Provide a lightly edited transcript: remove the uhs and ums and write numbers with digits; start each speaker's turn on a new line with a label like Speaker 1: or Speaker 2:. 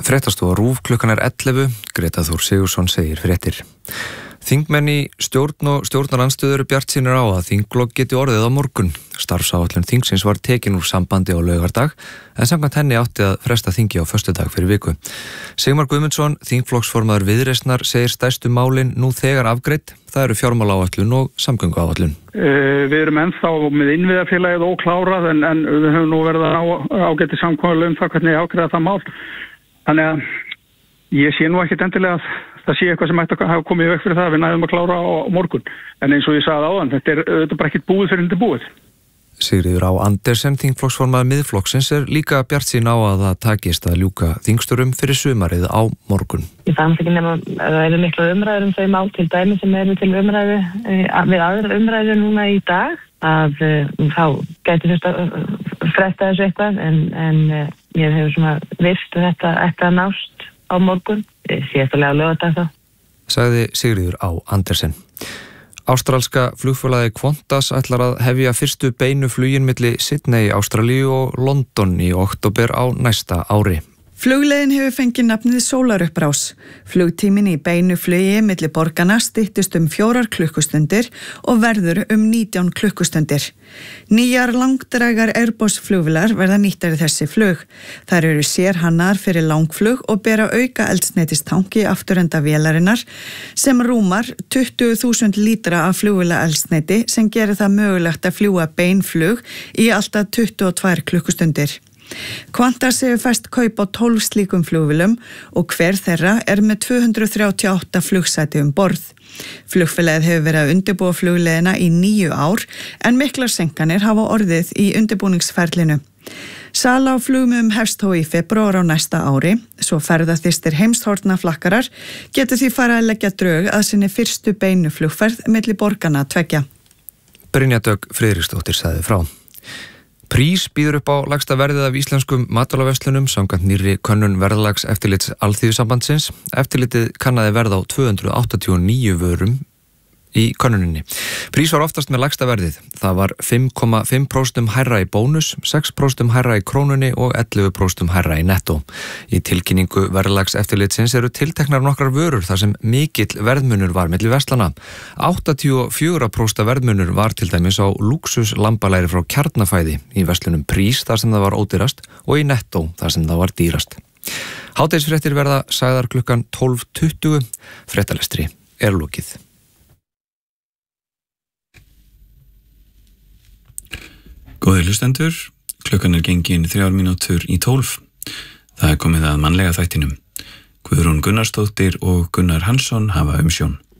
Speaker 1: Fréttastofa RÚV klukkan 11, Greta Þór Sigurðsson segir fréttir. Þingmenn í stjórn og stjórnarandstöðu eru bjartsýnir á að þinglok geti orðið á morgun. Starfsáætlun þingsins var tekin úr sambandi á laugardag, en samkvæmt henni átti að fresta þingi á föstudag fyrir viku. Sigmar Guðmundsson, þingflokksformaður Viðreisnar, segir stærstu málin nú þegar afgreidd. Það eru fjármálaáætlun og samgönguáætlun.
Speaker 2: Við erum ennþá með innviðafélagið óklárað en við höfum nú verið að ágæti samkomulag það hvernig ágreiða það mál. Þannig að ég sé nú ekkert endilega að það sé eitthvað sem ætti að hafa komið í veg fyrir það að við næðum að klára á morgun. En eins og ég sagði áðan, þetta er bara ekkert búið fyrir þetta búið.
Speaker 1: Sigríður Á Andersen, þingflokksformaður Miðflokksins, er líka bjartsýn á að það takist að ljúka þingstörfum fyrir sumarið á morgun.
Speaker 3: Ég fannst ekki nema að það eru miklu umræður þau mál til dæmi sem eru til umræðu við aðra umræðu núna í dag að þá gæti fyrst að fresta þessu eitthvað en ég hefur svona virt þetta ætti að nást á morgun, síðastulega á laugardag þá.
Speaker 1: Sagði Sigríður Á Andersen. Ástralska flugfélagið Qantas ætlar að hefja fyrstu beinu flugin milli Sydney, Ástralíu og London í október á næsta ári.
Speaker 4: Flugleiðin hefur fengið nafnið Sólarupprás. Flugtíminn í beinu flugi milli borganna styttist 4 klukkustundir og verður 19 klukkustundir. Nýjar langdrægar Airbus flugvélar verða nýttar í þessi flug. Þær eru sérhannaðar fyrir langflug og bera auka eldsneytistanki afturenda vélarinnar sem rúmar 20.000 lítra af flugvélaeldsneyti sem gerir það mögulegt að fljúga beinflug í alltaf 22 klukkustundir. Qantas hefur fest kaup á 12 slíkum flugvélum og hver þeirra er með 238 flugsæti borð. Flugfélagið hefur verið að undirbúa flugleiðina í 9 ár en miklar seinkanir hafa orðið í undirbúningsferlinu. Sala á flugmiðum hefst þó í febrúar á næsta ári, svo ferðaþyrstir heimshornaflakkarar getur því farið að leggja drög að sinni fyrstu beinu flugferð milli borganna 2.
Speaker 1: Brynja Dögg Friðriksdóttir sagði frá. Prís býður upp á lægsta verðið af íslenskum matvælaverslunum samkvæmt nýrri könnun verðlagseftirlits Alþýðusambandsins. Eftirlitið kannaði verð á 289 vörum í könnuninni. Prís var oftast með lægsta verðið. Það var 5,5% hærra í bónus, 6% hærra í krónunni og 11% hærra í nettó. Í tilkynningu verðlagseftirlitsins eru tilteknar nokkrar vörur þar sem mikill verðmunur var milli verslana. 84% verðmunur var til dæmis á lúxus lambalæri frá Kjarnafæði í verslunum Prís þar sem það var ódýrast og í nettó þar sem það var dýrast. Hádegisfréttir verða sagðar klukkan 12:20. Fréttalestri er lokið.
Speaker 5: Góðir hlustendur, klukkan er gengin 3 mínútur í 12. Það er komið að mannlega þættinum. Guðrún Gunnarsdóttir og Gunnar Hansson hafa umsjón.